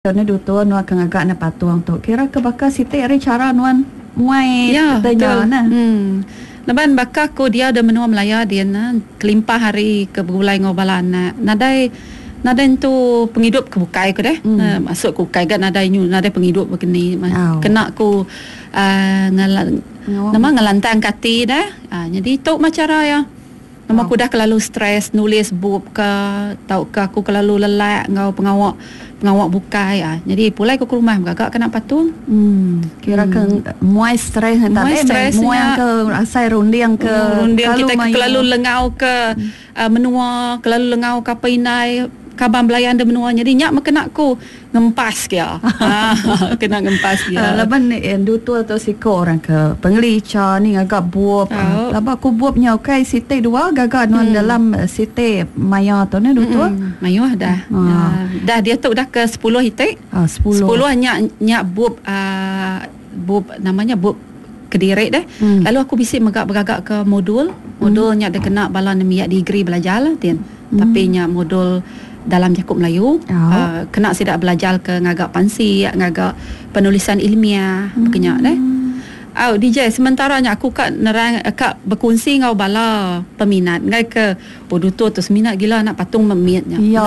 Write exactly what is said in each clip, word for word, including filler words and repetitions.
Karena dutua nuan kengagak na patuang tu. Kira ke bakal siti hari cara nuan muai ya, tanya na. Hmm. Leban bakal ko dia ada menua Melaya dia na kelimpah hari ke bergulai ngobalan na. Nadai nadai tu penghidup ke bukai ko deh. Hmm. Uh, masuk ke bukai kan nadai nyu nadai penghidup begini. Oh. Kena ku uh, ngalan nama ngalantang kati dah. Uh, jadi tu macam cara ya. Nama aku dah kelalu stres nulis bub ke tau ke aku kelalu lelak ngau pengawak pengawak bukai ah. Jadi pulai aku ke rumah gagak kena patung. Hmm. Kira hmm. ke muai stres muai stres muai ke asai rundiang ke rundiang kita ke kelalu lengau ke hmm. uh, menua kelalu lengau ke painai kaban belayan de menua jadi nyak makena ku ngempas kia. ha, kena ngempas dia. Uh, laban ni dutu atau siko orang ke pengelica ni agak buop. Oh. Laban aku buopnya okay site dua gagak nuan hmm. dalam site maya tu ni dutu. Hmm. Maya dah. Ha. Uh, dah dia tu dah ke sepuluh hitik. Ah sepuluh. sepuluh nyak nyak buop uh, buop namanya buop Kediri dah. Hmm. Lalu aku bisik megak bergagak ke modul. Modul hmm. nyak dia kena bala minyak degree belajar lah tin. Hmm. Tapi nyak modul dalam Jakub Melayu oh. uh, kena sidak belajar ke ngagak pansi ngagak penulisan ilmiah hmm. berkenyak deh. Au D J sementaranya aku kat nerang kat berkongsi ngau bala peminat ngai ke boduto tu seminat gila nak patung meminatnya. Ya.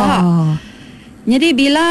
Jadi bila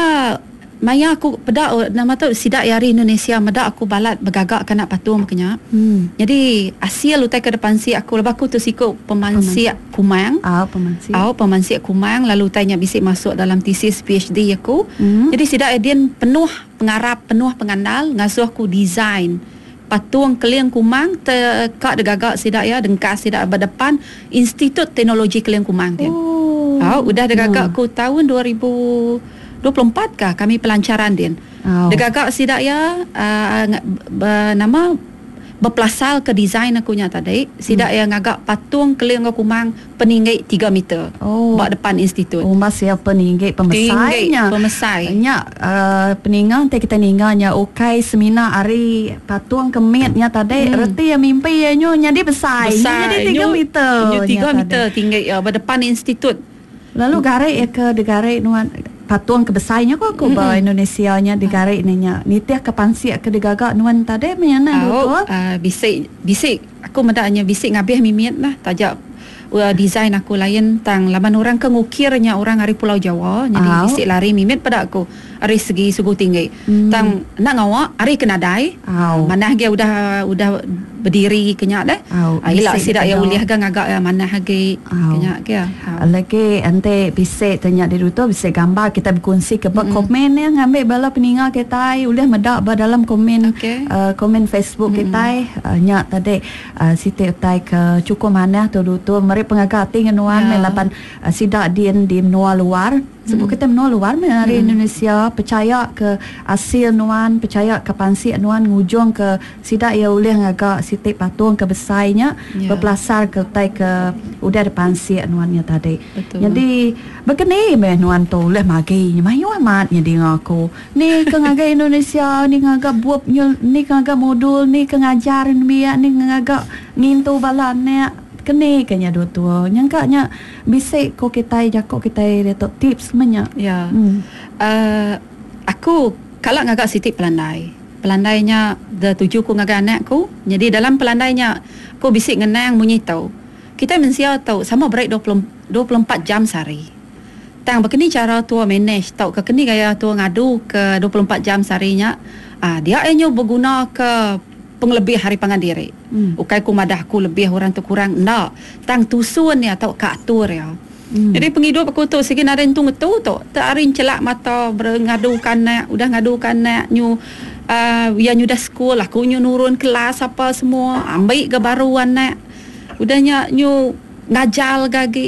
maya aku pedak nama tu sidak yari Indonesia medak aku balat bergagak kan nak patung berkenyak. Hmm. Jadi asil utai ke depan si aku lepas aku tu sikut pemansiak Kumang. Ah, pemansiak. Ah, pemansiak Kumang lalu tanya bisik masuk dalam tesis PhD aku. Hmm. Jadi sidak Edian penuh pengarap, penuh pengandal ngasuh aku design patung keliling Kumang tekak degagak sidak ya dengkas sidak berdepan Institut Teknologi Keliling Kumang dia. Oh. Ah, udah degagak aku tahun dua ribu dua puluh empat kah kami pelancaran din. Oh. Degagak sidak ya uh, be, nama berpelasal ke design aku nya tadi. Sidak hmm. yang agak patung keliling Kumang peninggi tiga meter. Oh. Bak depan institut. Oh masih peninggi pemesainya. Pemesai. Nya uh, peningang te kita ningganya ukai seminar hari patung kemitnya tadi hmm. reti ya mimpi ya nyo nya dia besar. Jadi tiga meter. tiga meter tinggi ya bak depan institut. Lalu gare ya ke degare nuan patung kebesarnya kok aku bawa Indonesia nya digare ininya nitiah kepansi ke digagak nuan tadi menyana betul uh, bisik bisik aku medaknya bisik ngabih mimit lah tajak uh, design aku lain tang laman orang ke ngukirnya orang hari Pulau Jawa jadi oh. bisik lari mimit pada aku hari segi suku tinggi hmm. tang nak ngawak hari kenadai oh. mana dia udah udah berdiri kenyak dah. Oh, Ayolah sidak ya uliah gang agak ya mana hagi oh. kenyak ke. Oh. Lagi ante bisik tanya di ruto bisik gambar kita berkongsi ke mm-hmm. komen yang ngambil bala peningal kita uliah medak ba dalam komen okay. uh, komen Facebook mm-hmm. kita uh, nyak tadi uh, siti utai ke cukup mana tu ruto mari pengagati nganuan yeah. melapan uh, sidak din di menua luar sebab kita menua luar menari mm-hmm. Indonesia percaya ke asil nuan percaya ke pansi nuan ngujung ke sidak ya uliah ngagak siti patung ke besarnya yeah. berpelasar ke tai ke udah ada pansi nuannya tadi. Betul. Jadi begini meh nuan tu leh magi mayu amat jadi ngaku ni ke ngaga Indonesia ni ngaga buap ni ngaga modul ni ke ngajarin biak ni ngaga ngintu balannya kene kanya dua tua nyangkanya bisik ko kita jakok kita letok tips menya ya hmm. uh, aku kalau ngagak siti pelandai pelandainya the tujuh ku ngagak anakku jadi dalam pelandainya aku bisik ngenang bunyi tahu kita mensia tahu sama break dua puluh empat jam sehari tang begini cara tua manage tahu ke kini gaya tua ngadu ke dua puluh empat jam seharinya ah dia enyo berguna ke penglebih hari pangandiri. Hmm. Ukai ku madahku lebih orang tu kurang ndak. Tang tusun ya atau katur ya. Hmm. Jadi penghidup aku tu sikit ada tu ngetu tu. Tarin celak mata bergadukan nak, udah ngadukan nak nyu uh, ya nyu dah sekolah aku nyu nurun kelas apa semua, ambil ke baruan nak. Udahnya nyu ngajal gagi.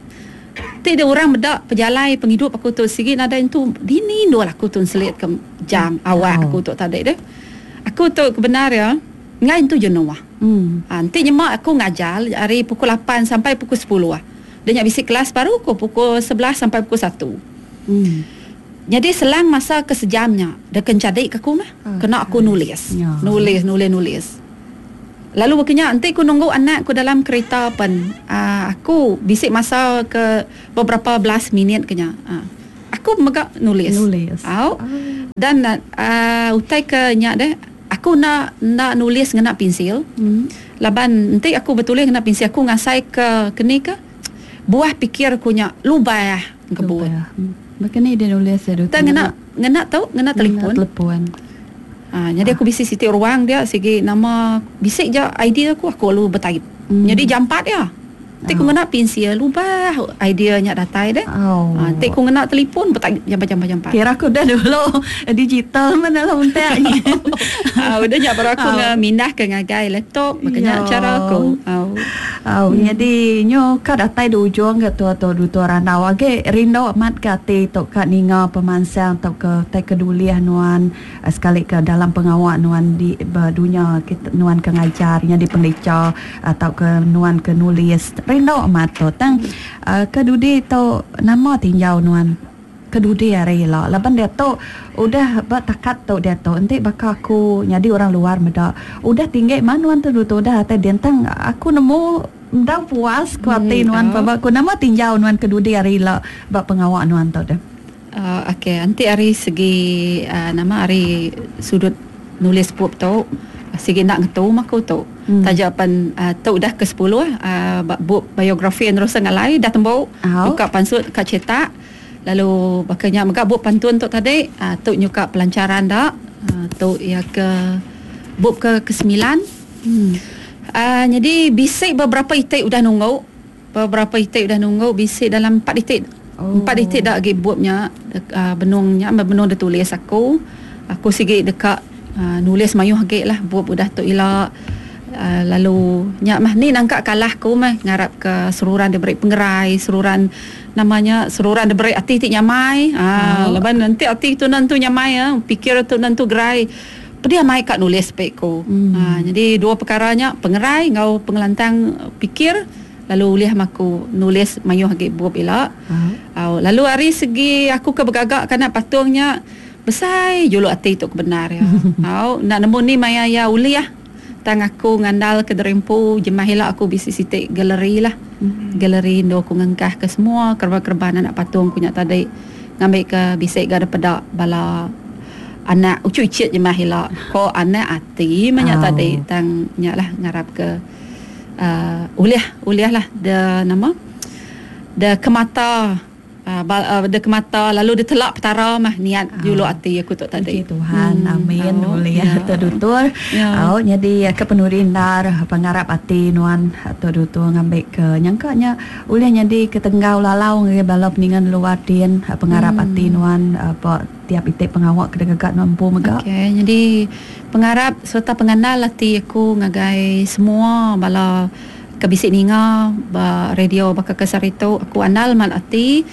Tidak orang bedak pejalai penghidup aku tu sikit ada tu dini dua aku tu selit ke jam hmm. awak oh. aku tu tadi deh. Aku tu kebenar ya ngai tu jenuah. Hmm. Nanti nyemak aku ngajar dari pukul lapan sampai pukul sepuluh ah. Dan nyak bisik kelas baru aku pukul sebelas sampai pukul satu. Hmm. Jadi selang masa ke sejamnya dah kencadik aku mah. Oh, kena aku nulis. Ya. Nulis nulis nulis. Lalu berkenyak nanti aku nunggu anak aku dalam kereta pen. Uh, aku bisik masa ke beberapa belas minit kenya. Uh. Aku megak nulis. Nulis. Oh. Oh. Dan uh, utai ke nyak deh, aku nak nak nulis ngena pensil. Hmm. Laban nanti aku betulis ngena pensil aku ngasai ke keni ke buah pikir aku nyak lubah kebun. Hmm. Makanya dia nulis tu. Tak ngena ngena tahu ngena telefon. Telefon. Ah, jadi aku bisik sitik ruang dia segi nama bisik je idea aku aku lalu bertaip. Hmm. Jadi jam empat ya. Nanti aku ngena pensil lubah ideanya datai deh. Oh. Ah, nanti aku ngena telefon bertaip jam-jam jam empat. Kira aku dah dulu digital mana lah untaknya. Ah, udah nyak baru aku oh. mindah ke ngagai laptop makanya cara aku. Oh. Oh, hmm. Jadi nyo ka datai du ujung ke tu tu du tu ranau age rindo amat ka te tok ka ninga pemansang tok ke tai keduliah nuan sekali ke dalam pengawak nuan di dunia kita nuan ke ngajarnya di pendeca atau ke nuan ke nulis rindo amat tu tang uh, kedudi tu nama tinjau nuan kedudi hari lah laban dia tu udah batakat tu dia tu nanti bakal aku jadi orang luar meda udah tinggi manuan tu tu dah tadi dentang aku nemu dah puas kuati hmm, nuan baba aku nama tinjau nuan kedudi hari lah bab pengawak nuan tu dah. Uh, okey, nanti hari segi uh, nama hari sudut nulis buku tu segi nak ngetu mak aku tu. Hmm. Tajapan uh, tu dah ke sepuluh uh, buku biografi yang terus ngalai dah tembau oh. Buka pansut kat cetak. Lalu bakanya maka buku pantun tu tadi uh, tu nyuka pelancaran dak uh, tu ya ke buku ke kesembilan. Hmm. Uh, jadi bisik beberapa itik udah nunggu beberapa itik udah nunggu bisik dalam empat itik oh. empat itik dah lagi buatnya uh, benungnya benung dia tulis aku aku sikit dekat uh, nulis mayuh lagi lah buat udah tu elak uh, lalu nyak mah ni nangkak kalah ku mah ngarap ke seruran dia beri pengerai seruran namanya seruran dia beri hati tik nyamai ah oh. Lepas nanti hati tu nantu nyamai ya pikir tu nantu gerai dia mai kat nulis spek ko. Hmm. Ha, jadi dua perkaranya pengerai ngau pengelantang pikir lalu uliah maku nulis mayuh hagi buat elak. Uh-huh. Lalu hari segi aku ke bergagak kana patungnya besai jolo ati tu kebenar ya. Au nak nemu ni maya ya uliah. Tang aku ngandal ke Derempu jemah elak aku bisi sitik galeri lah. Hmm. Galeri ndo aku ngengkah ke semua kerba-kerban anak patung punya tadi ngambil ke bisik gada pedak bala anak ucu-ucit je mahila ko anak ati banyak oh. Tadi tang nyaklah ngarap ke uh, uliah uliah lah de nama de kemata uh, uh, de kemata lalu de telak petara mah niat oh. Dulu ati aku tu tadi Puji Tuhan hmm. Amin oh. Uliah ya. Terdutur ya. Oh jadi kepenurin dar pengarap ati nuan terdutur ngambil ke nyangkanya uliah jadi ketenggau lalau ngai bala peningan luar din pengarap hmm. ati nuan apa tiap itik pengawak kedegak mampu megak. Okey, jadi pengarap serta penganal lati aku ngagai semua bala kebisik ninga ba radio bakal kesarito aku anal mal ati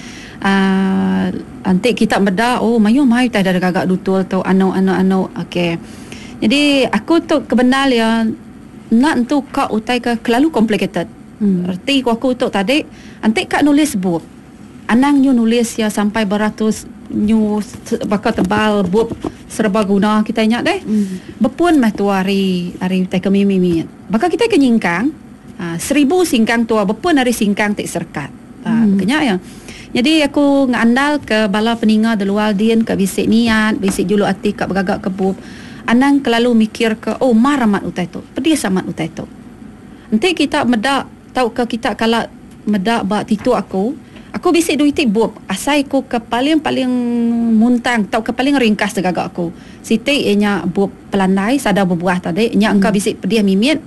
uh, antik kita beda oh mayu mai tak ada gagak dutul tu anu anu anu okey. Jadi aku tu kebenal ya nak tu kau utai ke terlalu complicated. Hmm. Erti aku tu tadi antik kak nulis buku. Anang nyu nulis ya sampai beratus nyu bakal tebal buat serba guna kita ingat deh. Mm. Bepun mah tu hari hari tak kami mimi. Bakal kita ke nyingkang uh, seribu singkang tua bepun hari singkang tak serkat. Uh, mm. Kenya ya. Jadi aku ngandal ke bala peninga di luar din ke bisik niat, bisik julu ati kat bergagak kebub. Anang kelalu mikir ke oh maramat utai tu. Pedih samat utai tu. Nanti kita medak tahu ke kita kalau medak bak titu aku aku bisik duit buat asai ku ke paling-paling muntang tau ke paling ringkas tegagak aku sitik ianya buat pelandai sada berbuah tadi ianya hmm. Engkau bisik pedih mimit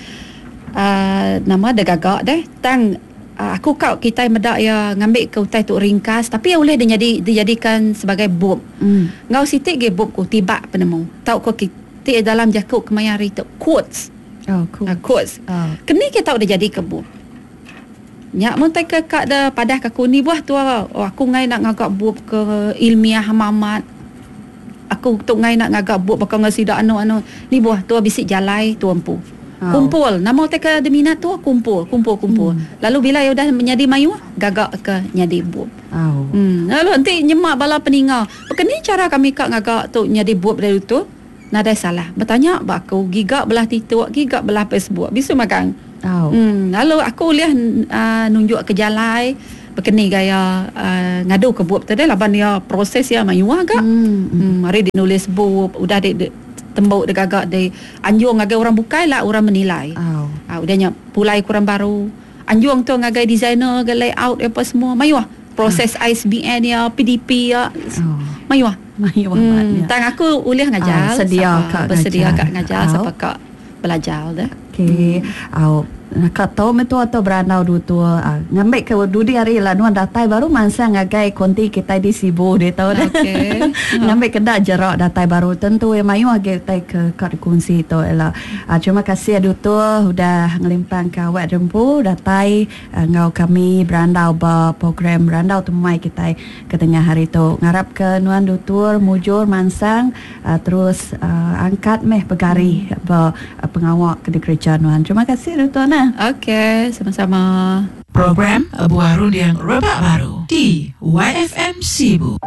uh, nama degagak deh tang uh, aku kau kita medak ya ngambil ke utai tu ringkas tapi ya boleh dia jadi dijadikan sebagai buat hmm. Ngau sitik ge buat ku tiba penemu tau ko kita dalam jakuk kemayari tu quotes oh cool. uh, quotes oh. Kini kita udah jadi ke buat nyak mun tak ke kak dah padah aku ni buah tu oh, aku ngai nak ngagak buat ke ilmiah hamamat aku tu ngai nak ngagak buat bakal ngasida anu anu ni buah tu bisik jalai tu ampu oh. Kumpul nama tak ke deminat tu kumpul kumpul kumpul hmm. Lalu bila ya udah menjadi mayu gagak ke nyadi buat oh. hmm. Lalu nanti nyemak bala peninga begini cara kami kak ngagak tu nyadi buat dari tu nada salah bertanya bak aku gigak belah titu gigak belah Facebook bisu makan. Oh. Hmm, lalu aku lihat uh, nunjuk ke jalai berkeni gaya uh, ngadu ke bup tadi laban dia proses ya mayu agak. Hmm, hmm mari dinulis bup udah de, de tembok de gagak de anjung ngagai orang bukai lah orang menilai. Oh. Ah udahnya pulai kurang baru. Anjung tu ngagai designer ke layout apa semua mayu ah. Proses oh. I S B N ya, P D P ya. Oh. Mayu ah. Mayu hmm, tang aku uliah ngajar. Ah, sedia kak bersedia kak ngajar oh. Siapa kak belajar dah. Okey. Au nak tahu metu atau berandau du tu uh, ngambil ke dudi hari lah nuan datai baru mansa ngagai konti kita di sibu dia tahu dah. Okey. Ngambil ke dak jerak datai baru tentu yang mayu age tai ke kat kunci tu ela. Uh, terima kasih adu tu sudah ngelimpang ke awak rempu datai uh, ngau kami berandau ba program berandau temai kita ke tengah hari tu. Ngarap ke nuan dutur mujur mansang uh, terus uh, angkat meh pegari hmm. ba uh, pengawak ke kerja nuan. Terima kasih adu tu nah. Okey, sama-sama. Program Buah Rundiang Rebak Baru di Y F M Sibu.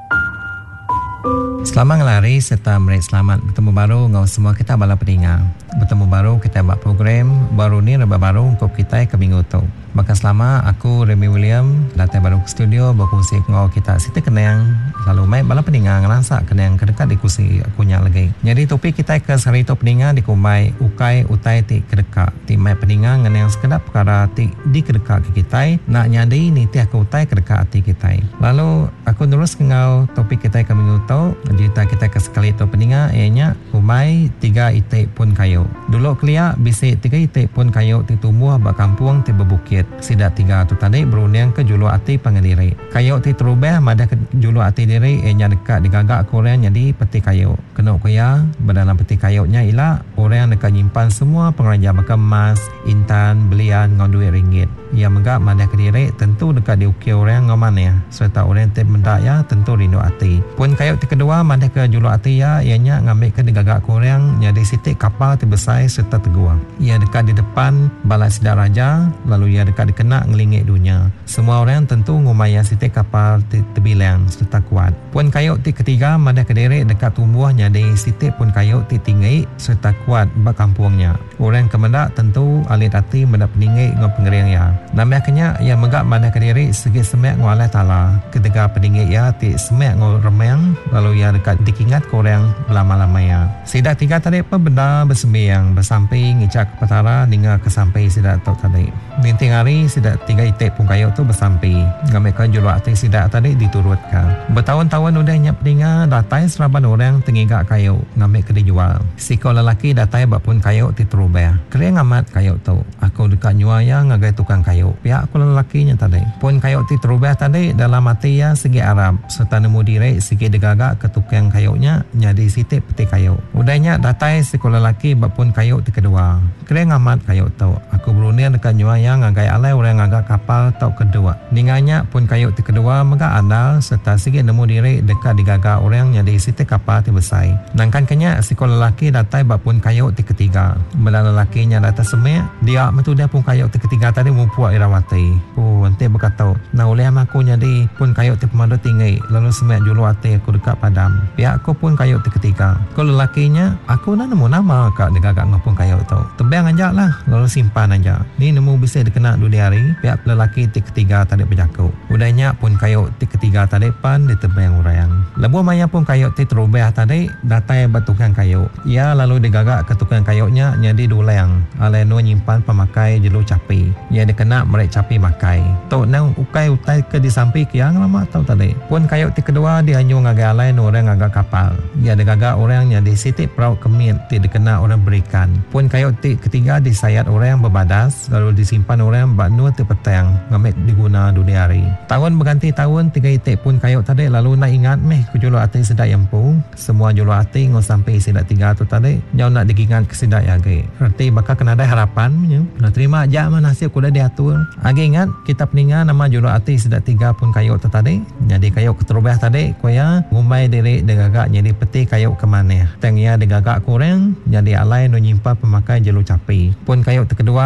Selamat ngelari serta merik selamat bertemu baru ngau semua kita bala pendengar. Bertemu baru kita buat program baru ni Rebak Baru untuk kita ke minggu tu. Maka selama aku Remy William datang baru ke studio berkongsi ngau kita sita kenang lalu mai bala pendengar ngerasa kenang kedekat di kursi aku nyak lagi. Jadi topik kita ke hari tu pendengar di kumai ukai utai ti kedekat. Ti mai pendengar ngenang sekedap perkara ti di kedekat ke kita nak nyadi ni ti aku utai kedekat hati kita. Lalu aku terus ngau topik kita ke minggu tu cerita kita ke sekali tu pendengar ianya kumai tiga itik pun kayu. Dulu kelia bisik tiga itik pun kayu ti tumbuh bak kampung ti berbukit. Sidak tiga tu tadi berundang ke julu hati pangediri. Kayu ti terubah madah ke julu hati diri ianya dekat digagak korang jadi peti kayu. Kena kuya berdalam peti kayunya ialah orang dekat nyimpan semua pengraja bakal emas, intan, belian ngau duit ringgit. Ia megak madah ke diri tentu dekat diukir orang ngau mana serta orang tip mendak ya tentu rindu hati. Pun kayu ti kedua madah ke julu hati ya ianya ngambil ke digagak korang jadi sitik kapal ti besar serta teguang. Ia dekat di depan balai sidak raja lalu ia dekat dikenak ngelingit dunia. Semua orang tentu ngumaya sitik kapal ti terbilang serta kuat. Pun kayu ti ketiga madah ke diri dekat tumbuh jadi sitik pun kayu ti tinggi serta kuat bak kampungnya. Orang kemendak tentu alit hati mendak peninggi ngau pengeriang ya. Namanya ia megak madah ke diri segi semek ngau Allah Ta'ala. Ketika peninggi ya ti semek ngau remang lalu ia dekat dikingat korang lama-lama ya. Sidak tiga tadi apa benda bersembiang bersamping ngicak ke petara hingga ke sampai sidak tok tadi. Ninting hari sidak tiga itik pun kayu tu bersampai. Ngambilkan julu hati sidak tadi diturutkan. Bertahun-tahun udah nyap dengar datai seraban orang tengigak kayu ngambil ke dijual. Siko lelaki datai bak pun kayu ti terubah. Kering amat kayu tu. Aku dekat nyuaya ngagai tukang kayu. Pihak aku lelakinya tadi. Pun kayu ti terubah tadi dalam hati ya segi Arab serta nemu diri segi degagak ke tukang kayunya nyadi sitik peti kayu. Udahnya datai siko lelaki bak pun kayu ti kedua. Kering amat kayu tu. Aku berunian dekat nyuaya ngagai alai orang ngagak kapal tau kedua. Ninganya pun kayu ti kedua megak andal serta segi nemu diri dekat digagak orang nyadi sitik kapal ti besar. Nangkan kenya siko lelaki datai bak pun kayu ti ketiga. Bela lelakinya data semek dia metu dia pun kayu ti ketiga tadi mumpuak irawati. Oh ente berkata nah oleh aku nyadi pun kayu ti pemandu tinggi lalu semek julu hati aku dekat padam. Pihak aku pun kayu ti ketiga. Kalau lelakinya aku dah nemu nama kak digagak ngapun kayu tu. Tebang aja lah lalu simpan aja. Ni nemu bisa dikena dua hari. Pihak lelaki ti ketiga tadi berjaku. Udahnya pun kayu ti ketiga tadi pan ditebang orang. Lebu maya pun kayu ti terubah tadi datai bertukang kayu. Ia lalu digagak ke tukang kayunya nyadi dulang. Aleno nyimpan pemakai jelu capi. Ia dikena merek capi makai. Tok nang ukai utai ke di samping yang lama tahu tadi. Pun kayu ti kedua dianyu ngagai alai orang ngagak kapal. Ia digagak orang nyadi sitik perahu kemit ti dikena orang berikan. Pun kayu ti ketiga disayat orang berbadas lalu disimpan orang bak nur ti petang ngamit diguna dunia hari. Tahun berganti tahun tiga itik pun kayu tadi lalu nak ingat meh ku julu hati sidak yempu. Semua julu hati ngau sampai sidak tiga tu tadi nyau nak digingat ke sidak ya ge. Berarti bakal kena ada harapan nyu. Nak terima aja mana nasib ku dah diatur. Age ingat kita peningan nama julu hati sidak tiga pun kayu tu tadi. Jadi kayu keterubah tadi koya ngumai diri digagak jadi peti kayu ke mana. Teng ia digagak kurang jadi alai no nyimpan pemakai jelu capi. Pun kayu kedua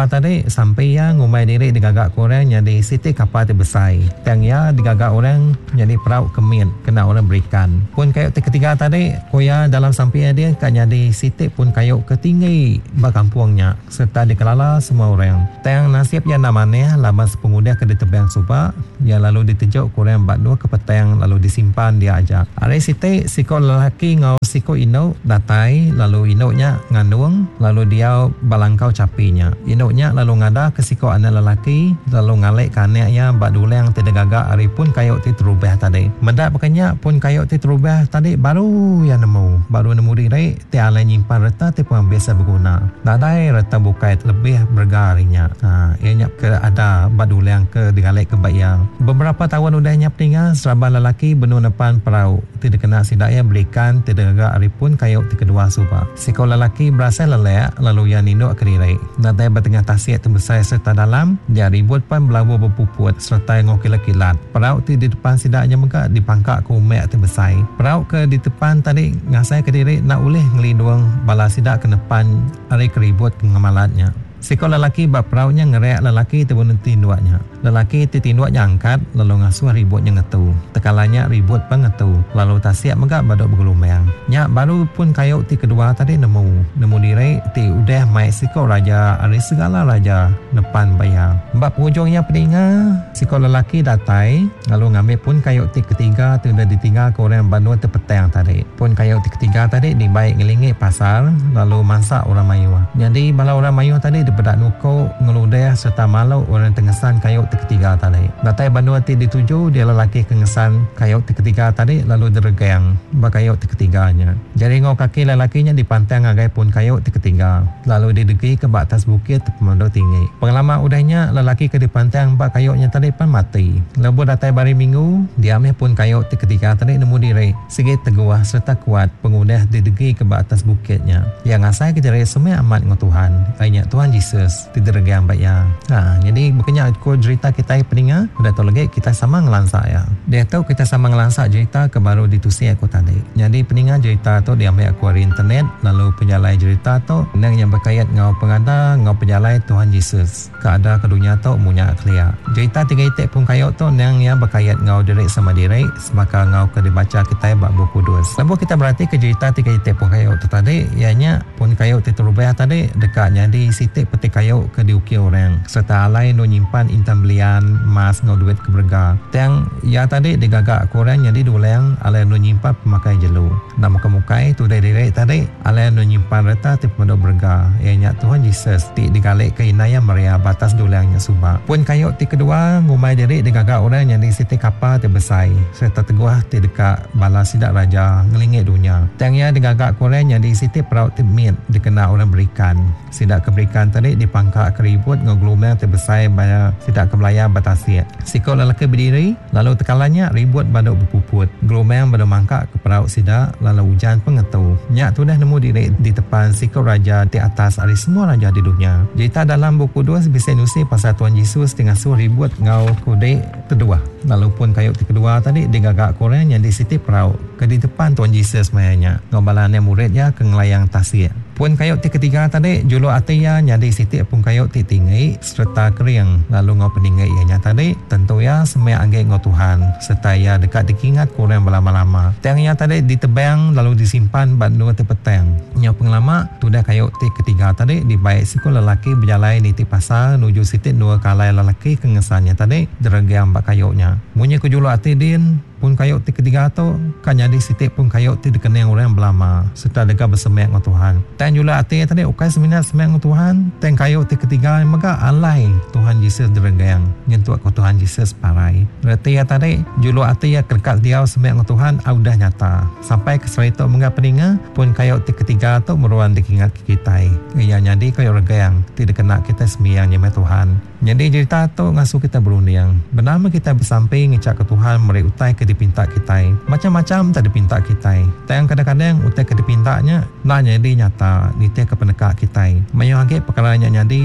tadi sampai ya ngumai diri digagak korang jadi siti kapal terbesar. Tang ya digagak orang jadi perauk kemit kena orang berikan. Pun kayuk ketiga tadi koya dalam sampai dia kan jadi siti pun kayuk ketinggi bakampungnya serta dikelala semua orang. Tang nasib yang namanya laban sepengudah ke ditebang subak ya lalu ditejuk korang bat dua ke petang lalu disimpan dia ajak. Are siti siko lelaki ngau siko ino datai lalu inoknya ngandung lalu dia balangkau capinya. Inoknya lalu ngada ke siko anak lelaki lalu ngalek ke anaknya bat dulang tidak gagak hari pun kayuk ti terubah tadi. Mendak pakanya pun kayuk ti terubah tadi baru yang nemu baru nemu diri ti alai nyimpan reta ti pun biasa berguna. Nadai reta bukai lebih bergarinya. Ha, ianya ke ada bat dulang ke digalek ke bayang. Beberapa tahun udahnya tinggal serabang lelaki benuh depan perahu. Tidak kena sidaya berikan tidak gagak hari pun kayuk ti kedua suba. Siko lelaki berasa lelak lalu yang ninduk ke diri. Nadai bertengah tasik terbesar serta dalam dia ribut pan belabu berpuput serta ngokil-kilat. Perahu ti di depan sidaknya mega dipangkak ke umek terbesar. Perahu ke di depan tadi ngasai ke diri nak ulih ngelindung bala sidak ke depan hari keribut ngamalatnya. Siko lelaki bab perahunya ngereak lelaki terbunuh tinduaknya. Lelaki tinduaknya angkat lalu ngasuh ributnya ngetu. Tekalanya ribut pengetu lalu tasiak megak badok bergelumang. Nyak baru pun kayuk ti kedua tadi nemu. Nemu diri ti udah mai siko raja ada segala raja depan bayar. Bab hujungnya peninga siko lelaki datai lalu ngambil pun kayuk ti ketiga tu dah ditinggal ke orang bandua terpetang tadi. Pun kayuk ti ketiga tadi dibaik ngelingit pasar lalu masak orang Melayu. Jadi bala orang Melayu tadi dipedak nuko ngeludeh serta malau orang tengesan kayuk ti ketiga tadi. Datai bandua ti dituju dia lelaki kengesan kayuk ti ketiga tadi lalu diregang bakayuk ti ketiganya. Jadi ngau kaki lelakinya dipantang agai pun kayuk ti ketiga lalu didegi ke batas bukit pemandau tinggi. Pengalaman udahnya lelaki ke dipantang bak kayuknya tadi pan mati. Lebu datai bari minggu diameh pun kayuk ti ketiga tadi nemu diri sikit teguah serta kuat pengudah didegi ke batas bukitnya. Yang asal kita diri semua amat ngau Tuhan. Ayat Tuhan Jesus tidak regang bayar. Ha, jadi bukannya aku cerita kita peninga udah tahu lagi kita sama ngelansak ya. Dia tahu kita sama ngelansak cerita ke baru ditusi aku tadi. Jadi peninga cerita tu diambil aku dari internet lalu penjalai cerita tu nang yang berkait ngau pengada ngau penjalai Tuhan Yesus. Keada ke dunia tu munya clear. Cerita tiga itik pun kayuk tu nang yang berkait ngau diri sama diri semaka ngau ke dibaca kita bab buku kudus. Lalu kita berarti ke cerita tiga itik pun kayuk tu tadi ianya pun kayuk ti terubah tadi dekatnya di sitik peti kayuk ke diukir orang serta alai no nyimpan intan belian mas ngau duit ke berga. Tiang ya tadi digagak korang jadi dulang alai no nyimpan pemakai jelu. Nama kemukai tu dari diri tadi alai no nyimpan reta ti pemandau berga. Ianya Tuhan Yesus ti digalik ke inaya Maria batas dulangnya subak. Pun kayuk ti kedua ngumai diri digagak orang yang di sitik kapal terbesar serta teguah ti dekat bala sidak raja ngelingit dunia. Tiang ya digagak korang yang di sitik peraut timit dikena orang berikan. Sidak keberikan tadi dipangkak keribut ngeglumel terbesar banyak sidak kebelayar batasiat. Sikau lelaki berdiri lalu tekalanya ribut baduk berpuput. Glumel pada mangkak ke peraut sidak lalu hujan pengetu. Nyak tu dah nemu diri di depan sikau raja di atas ada semua raja di dunia. Cerita dalam buku dua bisa nusi pasal Tuhan Yesus tengah suruh ribut ngau kudek kedua. Lalu pun kayuk ti kedua tadi digagak korang yang di siti peraut ke di depan Tuhan Yesus mayanya. Ngau balanya muridnya ke ngelayang tasir. Pun kayuk ti ketiga tadi julu atiya nyadi siti pun kayuk ti tinggi serta kering lalu ngau peninggai ianya tadi tentu ya semua angge ngau Tuhan serta ya dekat dikingat kurang berlama-lama. Tiangnya tadi ditebang lalu disimpan bandu tepetang. Nyau pengelama tu dah kayuk ti ketiga tadi dibaik siku lelaki berjalan di ti pasar nuju siti dua kalai lelaki kengesannya tadi deregang bak kayuknya. Munyi ku julu ati din pun kayuk ti ketiga tu kan jadi sitik pun kayuk ti dikenang orang belama serta dekat bersemak dengan Tuhan. Tan jula ati tadi ukai seminat semak dengan Tuhan. Tan kayuk ti ketiga mega alai Tuhan Yesus diregang nyentuh ke Tuhan Yesus parai. Berarti ya tadi julu ati ya kerkat dia semak dengan Tuhan sudah nyata. Sampai ke serita mega peninga pun kayuk ti ketiga tu meruan dikingat kita. Ia jadi kayuk regang tidak kena kita sembiang nyemeh Tuhan. Jadi cerita tu ngasuh kita berunding. Bernama kita bersampai ngecak ke Tuhan meri utai ke dipinta kita. Macam-macam tak dipinta kita. Tapi kadang-kadang utai ke dipintanya nak jadi nyata. Nitia ke pendekat kita. Mayu agak perkaranya jadi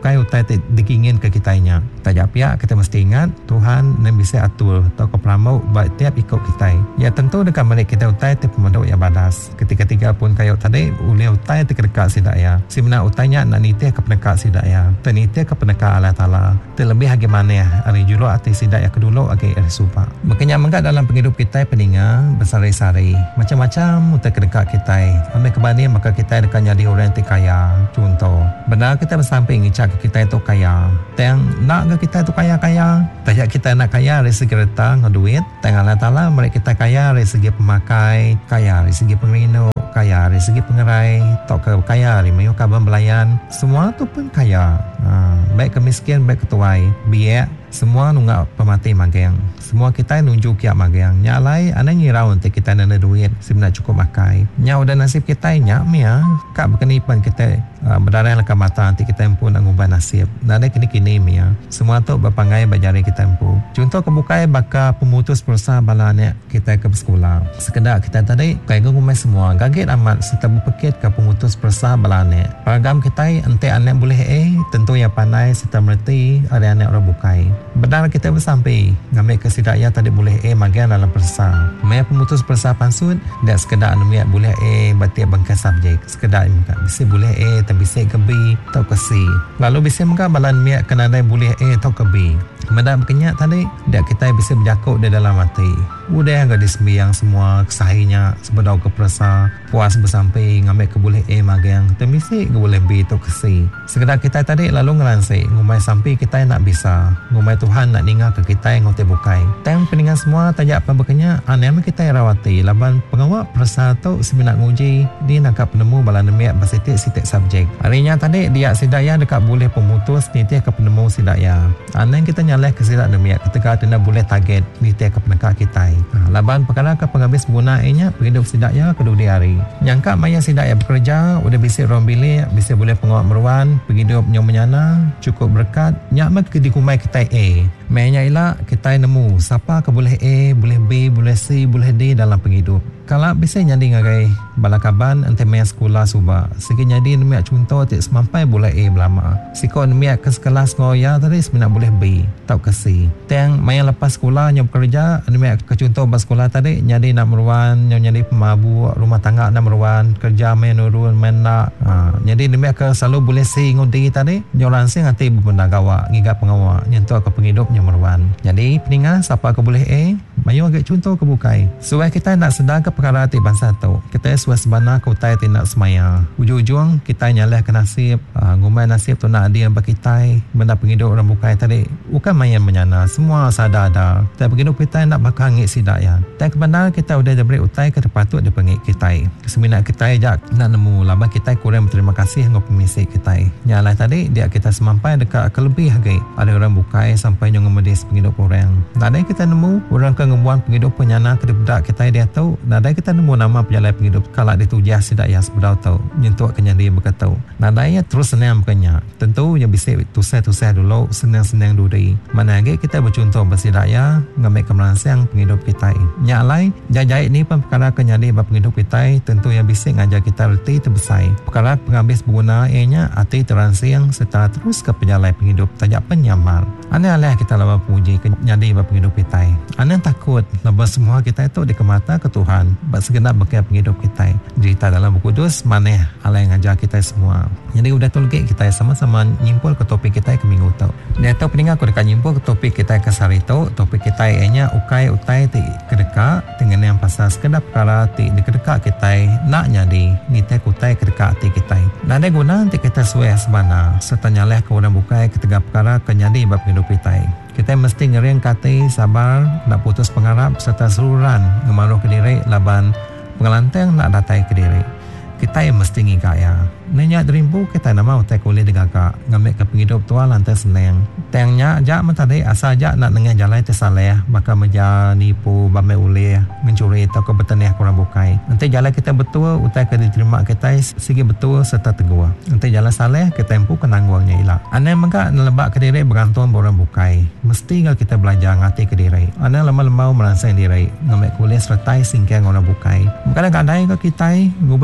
bukai utai dikingin ke kitanya. Tajak pihak kita mesti ingat Tuhan yang bisa atur atau keperamau buat tiap ikut kita. Ya tentu dekat balik kita utai ti pemanduk yang badas. Ketika-tiga pun kayu tadi boleh utai ti kedekat sidaya. Sebenarnya utainya nak nitih ke pendekat sidaya. Tenitih ke pendekat Allah Ta'ala. Terlebih bagaimana hari juluk hati sidaya kedulu agak ersupa. Makanya menggak dalam penghidup kita peninggal bersari-sari. Macam-macam utai kedekat kita. Ambil kebanding maka kita dekat jadi orang yang kaya. Contoh, benar kita bersamping ngicak ke kita itu kaya. Yang nak ke kita itu kaya-kaya. Tajak kita nak kaya dari segi kereta, duit. Tengah Allah Ta'ala mereka kita kaya dari segi pemakai, kaya dari segi pengrino, kaya dari segi pengerai, tok ke kaya dari mayu kaban belayan. Semua tu pun kaya. Ha, baik kemiskin, baik ketuai. Biak, semua nunggak pemati magang. Semua kita nunjuk kiak magang. Nyalai, anda ngirau untuk kita ada duit. Sebenarnya cukup makai. Nyau dan nasib kita nyak mia. Kak berkenipan kita uh, berdarah lekam mata. Nanti kita empu nak ngubah nasib. Nada kini-kini mia. Semua tu berpangai bajari kita empu. Contoh kebukai bakal pemutus perusahaan balanya kita ke sekolah. Sekedar kita tadi kaya ngumai semua. Gaget amat serta berpekit ke pemutus perusahaan balanya. Program kita ente anak boleh eh. Tentu yang pandai serta merti ada anak orang bukai. Benar kita bersampai ngambil kesidaya tadi boleh eh magian dalam persa. Maya pemutus persa pansut dan sekedar anumiat boleh eh batik bangkai subjek. Sekedar muka bisa boleh eh tapi bisa kebi atau kesi. Lalu bisa muka balan miat kenadai boleh eh atau kebi. Madam kenyak tadi dia kita bisa berjakut di dalam hati. Udah gadis sembiang semua kesahinya sebedau ke perasa puas bersampai ngambil ke boleh eh magang temisi ke boleh B atau kesi. Sekedar kita tadi lalu ngelansik ngumai sampai kita nak bisa ngumai Tuhan nak ningal ke kita yang ngote bukai. Tang peningan semua tajak apa berkenyak aneh kita rawati laban pengawak perasa tu sebenarnya nguji dia nak penemu balan demiak bersitik-sitik subjek. Harinya tadi dia sidaya dekat boleh pemutus nitia ke penemu sidaya. Aneh kita nyaleh ke sidak demiak ketika dia boleh target nitia ke penekak kita. Ha, laban perkara ke penghabis gunaannya penghidup sidaknya kedua hari. Nyangka maya sidaknya bekerja udah bisa orang bilik bisa boleh pengawak meruan penghidup yang menyana cukup berkat nyak mak dikumai kita A. Mainnya ialah kita nemu siapa ke boleh A, boleh B, boleh C, boleh D dalam penghidup. Kalau bisa jadi ngagai balakaban ante maya sekolah suba. Segi jadi nemiak contoh tik semampai boleh A belama. Siko nemiak ke sekelas ngoya tadi sebenarnya boleh B tau ke C. Teng maya lepas sekolah nyop kerja nemiak ke contoh bas sekolah tadi jadi nak meruan nyop jadi pemabu rumah tangga nak meruan kerja main nurun main nak. Ha, jadi nemiak ke selalu boleh C ngudi tadi nyop langsing hati berbenda gawak ngigat pengawak nyentuh ke penghidup nyop meruan. Jadi peningan siapa ke boleh A mayu agak contoh ke bukai. Supaya kita nak sedar ke perkara hati bangsa tu. Kita suasana kau tai tindak semaya. Ujung-ujung kita nyaleh ke nasib, uh, ngumai nasib tu nak dia bagi kita benda penghidup orang bukai tadi. Bukan main menyana, semua sadar ada. Tapi penghidup kita nak bakal ngik sidak ya. Dan kebenar kita udah diberi utai ke patut dipengik kita. Keseminat kita jak nak nemu laba kita kurang berterima kasih ngau pemisi kita. Nyaleh tadi dia kita semampai dekat kelebih lagi. Ada orang bukai sampai nyong medis penghidup orang. Nadai kita nemu orang ke ngebuan penghidup penyana ke budak kita dia tahu. Nadai kita nemu nama penjalai penghidup kalau ditujah sidak yang sebedau tahu nyentuh kenya dia berkata nadanya terus senang berkenya tentu yang bisa tusai-tusai dulu senang-senang duri mana lagi kita bercontoh bersidak ya ngambil kemeransang penghidup kita nyalai jajai ni pun perkara kenya dia penghidup kita tentu yang bisa ngajar kita reti terbesar perkara penghabis berguna ianya hati teransang serta terus ke penjalai penghidup tajak penyamal aneh alih kita lawan puji kenya dia penghidup kita aneh takut lepas semua kita itu dikemata ke Tuhan segenap bekas penghidup kita. Cerita dalam buku kudus mana Allah yang ajar kita semua. Jadi udah tolong kita sama-sama nyimpul ke topik kita ke minggu tu. Dia tahu peningat aku dekat nyimpul ke topik kita ke hari tu. Topik kita ianya ukai utai ti kedekat dengan yang pasal sekedar perkara ti di kedekat kita nak jadi nita kutai kedekat ti kita. Dan ada guna nanti kita suai sebana serta nyaleh ke orang bukai ketiga perkara kenyadi bab hidup kita. Kita mesti ngering kata sabar nak putus pengharap serta seluruhan ngemaruh ke diri laban pengelantang nak datai ke diri. Kita yang mesti ngikaya. Nanya derimpu kita nama utai kulit digagak ngambil ke penghidup tua lantai senang. Tengnya jak mentadai asal jak nak nengah jalan tersaleh maka meja nipu bame uleh mencuri atau kebetaneh kurang bukai. Nanti jalan kita betul utai ke diterima kita segi betul serta teguh. Nanti jalan saleh kita empu kenangguangnya hilang. Aneh maka nelebak ke diri bergantung orang bukai. Mesti kalau kita belajar ngati ke diri. Aneh lemah-lemah merangsang diri ngambil kulit serta singkang orang bukai. Kadang-kadang kalau kita ngubah derimpu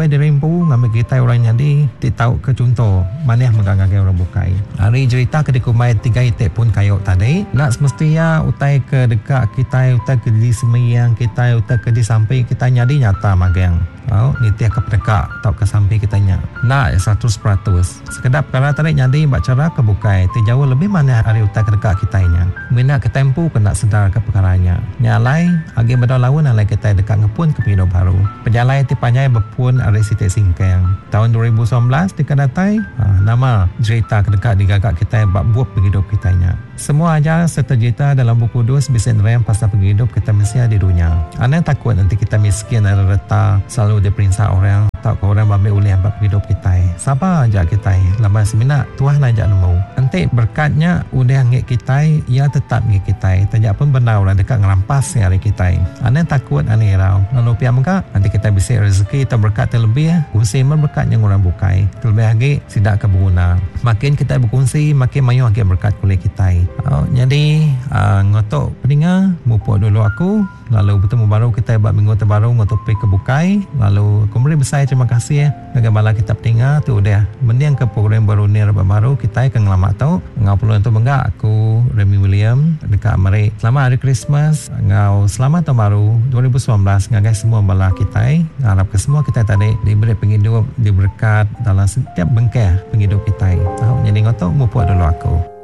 tahu ngambil kita orang nyadi ti tahu ke contoh mana yang mengangai orang bukai hari cerita ketika mai tiga itik pun kayu tadi nak semestinya utai ke dekat kita utai ke di semiyang kita utai ke di samping kita nyadi nyata magang oh ni tiap ke dekat tau ke samping kita nya nak seratus peratus sekedap kalau tarik nyadi buat cara ke bukai ti jauh lebih mana hari utai ke dekat kita nya minat ke tempo kena sedar ke perkaranya nyalai agi bedal lawan alai kita dekat ngepun ke hidup baru penjalai ti panjai berpun hari sitik singkang tahun dua ribu sembilan belas di kadatai ha, nama cerita ke dekat di gagak kita buat buat penghidup kita nya semua ajar serta cerita dalam buku kudus bisa nerem pasal penghidup kita mesti di dunia anda takut nanti kita miskin ada reta selalu diperintah orang tak kau orang ambil oleh abang hidup kita siapa aja kita lama semina Tuhan aja nemu nanti berkatnya udah ngik kita ia tetap ngik kita tajak pun benar orang dekat ngerampas hari kita anda takut ane rau lalu pihak muka nanti kita bisa rezeki atau berkat terlebih kongsi berkat yang orang bukai terlebih lagi tidak keberguna makin kita berkongsi makin mayu lagi berkat kulit kita oh, jadi uh, ngotok peninga mupuk dulu aku lalu bertemu baru kita buat minggu terbaru ngotok pergi ke bukai lalu kembali besar terima kasih ya bagaimana kita peninga tu udah mendiang ke program baru ni baru kita akan ngelamat tau ngau perlu untuk bangga aku Remy William dekat Ameri selamat hari Christmas ngau selamat tahun baru dua ribu sembilan belas ngagai semua bala kita harap ke semua kita tadi diberi penghidup diberkat dalam setiap bengkeh penghidup kita tahu jadi ngotok mupuk dulu aku